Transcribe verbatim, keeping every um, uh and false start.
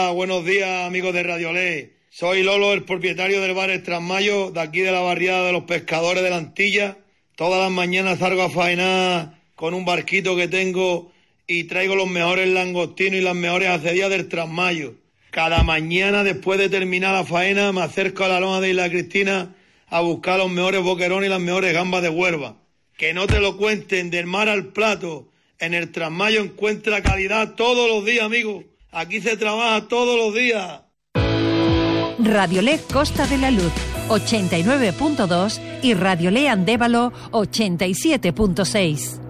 Hola, buenos días, amigos de Radiolé. Soy Lolo, el propietario del bar El Trasmayo, de aquí de la barriada de los pescadores de la Antilla. Todas las mañanas salgo a faenar con un barquito que tengo y traigo los mejores langostinos y las mejores acedías del Trasmayo. Cada mañana, después de terminar la faena, me acerco a la loma de Isla Cristina a buscar los mejores boquerones y las mejores gambas de Huelva. Que no te lo cuenten, del mar al plato. En el Trasmayo encuentra calidad todos los días, amigo. Aquí se trabaja todos los días. Radiolé Costa de la Luz ochenta y nueve punto dos y Radiolé Andévalo ochenta y siete punto seis.